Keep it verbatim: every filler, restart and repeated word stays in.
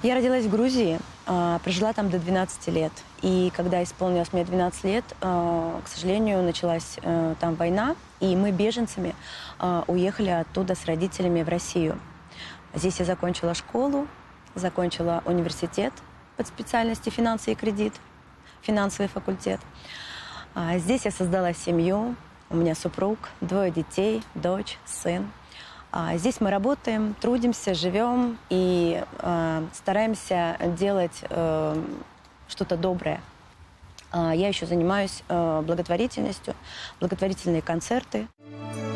Я родилась в Грузии, а, прожила там до двенадцати лет. И когда исполнилось мне двенадцать лет, а, к сожалению, началась а, там война, и мы беженцами а, уехали оттуда с родителями в Россию. Здесь я закончила школу, закончила университет под специальностью финансы и кредит, финансовый факультет. А, здесь я создала семью, у меня супруг, двое детей, дочь, сын. А здесь мы работаем, трудимся, живем и э, стараемся делать э, что-то доброе. А я еще занимаюсь э, благотворительностью, благотворительные концерты.